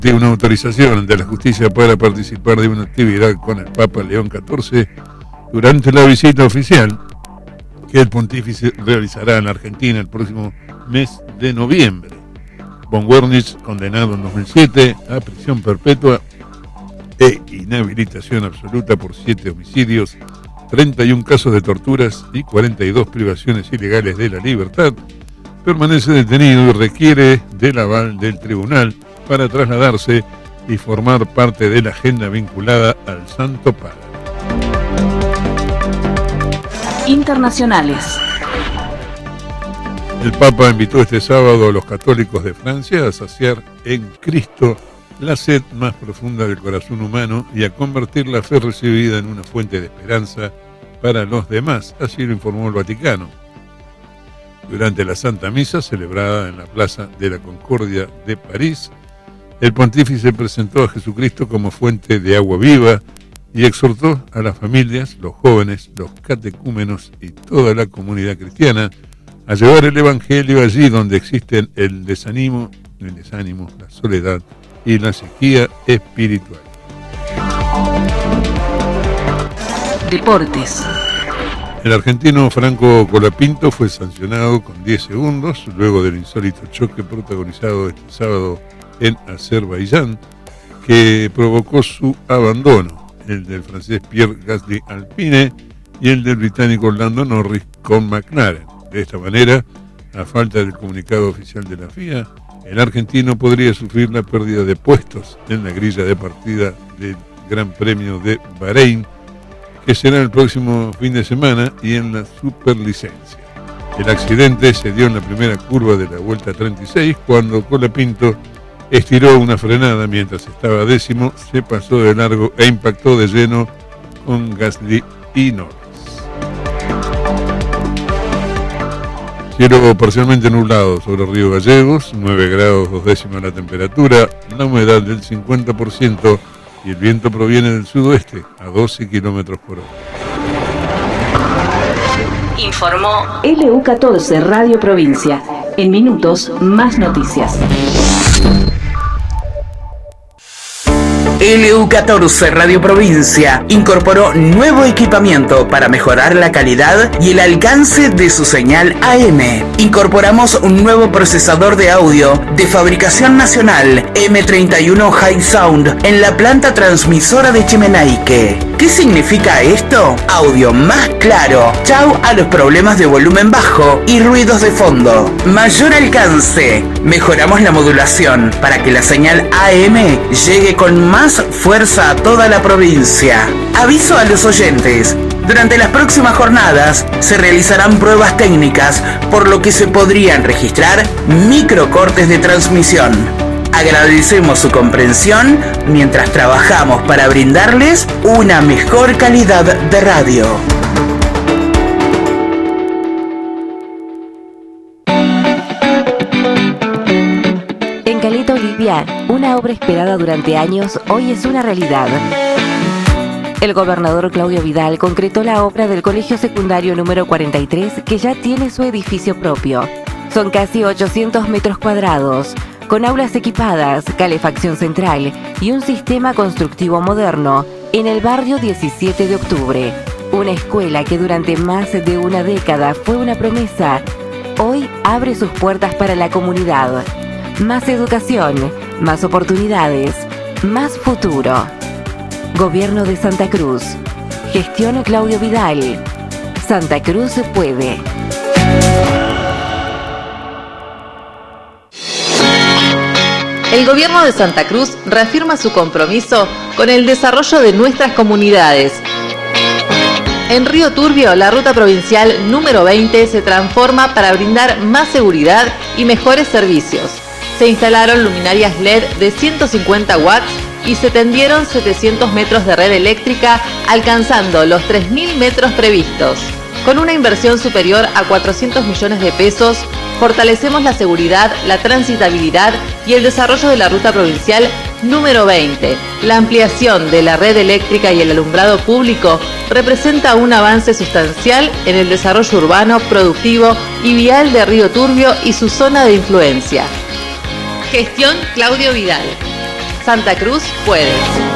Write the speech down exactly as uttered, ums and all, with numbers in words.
de una autorización ante la justicia para participar de una actividad con el Papa León catorce durante la visita oficial que el pontífice realizará en Argentina el próximo mes de noviembre. Von Wernitz, condenado en dos mil siete a prisión perpetua e inhabilitación absoluta por siete homicidios, treinta y un casos de torturas y cuarenta y dos privaciones ilegales de la libertad, permanece detenido y requiere del aval del tribunal para trasladarse y formar parte de la agenda vinculada al Santo Padre. Internacionales. El Papa invitó este sábado a los católicos de Francia a saciar en Cristo la sed más profunda del corazón humano y a convertir la fe recibida en una fuente de esperanza para los demás, así lo informó el Vaticano. Durante la Santa Misa, celebrada en la Plaza de la Concordia de París, el pontífice presentó a Jesucristo como fuente de agua viva y exhortó a las familias, los jóvenes, los catecúmenos y toda la comunidad cristiana a llevar el Evangelio allí donde existen el desánimo, el desánimo, la soledad y la sequía espiritual. Deportes. El argentino Franco Colapinto fue sancionado con diez segundos luego del insólito choque protagonizado este sábado en Azerbaiyán, que provocó su abandono, el del francés Pierre Gasly Alpine y el del británico Lando Norris con McLaren. De esta manera, a falta del comunicado oficial de la F I A, el argentino podría sufrir la pérdida de puestos en la grilla de partida del Gran Premio de Bahrein, que será el próximo fin de semana, y en la Superlicencia. El accidente se dio en la primera curva de la Vuelta treinta y seis, cuando Colapinto estiró una frenada mientras estaba décimo, se pasó de largo e impactó de lleno con Gasly y Norris. Cielo parcialmente nublado sobre Río Gallegos, nueve grados dos décimas la temperatura, la humedad del cincuenta por ciento y el viento proviene del sudoeste a doce kilómetros por hora. Informó L U catorce Radio Provincia. En minutos, más noticias. L U catorce Radio Provincia incorporó nuevo equipamiento para mejorar la calidad y el alcance de su señal A M. Incorporamos un nuevo procesador de audio de fabricación nacional M treinta y uno High Sound en la planta transmisora de Chimenaique. ¿Qué significa esto? Audio más claro. Chau a los problemas de volumen bajo y ruidos de fondo. Mayor alcance. Mejoramos la modulación para que la señal A M llegue con más fuerza a toda la provincia. Aviso a los oyentes. Durante las próximas jornadas se realizarán pruebas técnicas, por lo que se podrían registrar microcortes de transmisión. Agradecemos su comprensión mientras trabajamos para brindarles una mejor calidad de radio. En Caleta Olivia, una obra esperada durante años, hoy es una realidad. El gobernador Claudio Vidal concretó la obra del Colegio Secundario número cuarenta y tres, que ya tiene su edificio propio. Son casi ochocientos metros cuadrados, con aulas equipadas, calefacción central y un sistema constructivo moderno en el barrio diecisiete de octubre. Una escuela que durante más de una década fue una promesa, hoy abre sus puertas para la comunidad. Más educación, más oportunidades, más futuro. Gobierno de Santa Cruz. Gestión Claudio Vidal. Santa Cruz puede. El Gobierno de Santa Cruz reafirma su compromiso con el desarrollo de nuestras comunidades. En Río Turbio, la ruta provincial número veinte se transforma para brindar más seguridad y mejores servicios. Se instalaron luminarias L E D de ciento cincuenta watts y se tendieron setecientos metros de red eléctrica, alcanzando los tres mil metros previstos. Con una inversión superior a cuatrocientos millones de pesos, fortalecemos la seguridad, la transitabilidad y el desarrollo de la ruta provincial número veinte. La ampliación de la red eléctrica y el alumbrado público representa un avance sustancial en el desarrollo urbano, productivo y vial de Río Turbio y su zona de influencia. Gestión Claudio Vidal. Santa Cruz puede.